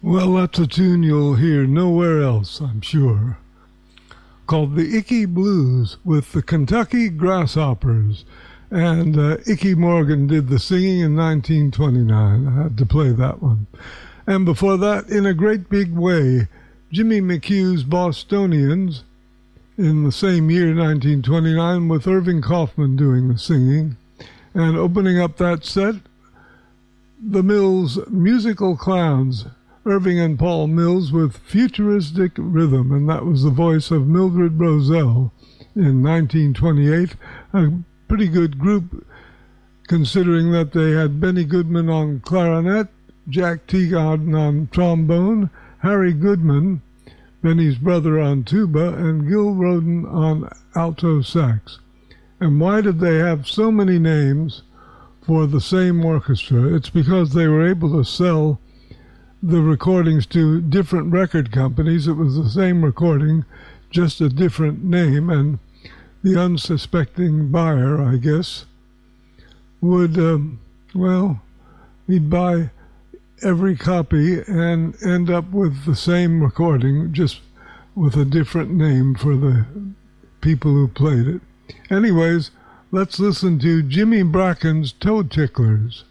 Well, that's a tune you'll hear nowhere else, I'm sure, called the Icky Blues with the Kentucky Grasshoppers. And Icky Morgan did the singing in 1929. I had to play that one. And before that, In a Great Big Way, Jimmy McHugh's Bostonians in the same year, 1929, with Irving Kaufman doing the singing. And opening up that set, the Mills Musical Clowns, Irving and Paul Mills with Futuristic Rhythm, and that was the voice of Mildred Roselle in 1928. A pretty good group, considering that they had Benny Goodman on clarinet, Jack Teagarden on trombone, Harry Goodman, Benny's brother, on tuba, and Gil Roden on alto sax. And why did they have so many names for the same orchestra? It's because they were able to sell the recordings to different record companies. It was the same recording, just a different name, and the unsuspecting buyer, I guess, would, he'd buy every copy and end up with the same recording, just with a different name for the people who played it. Anyways, let's listen to Jimmy Bracken's Toe Ticklers.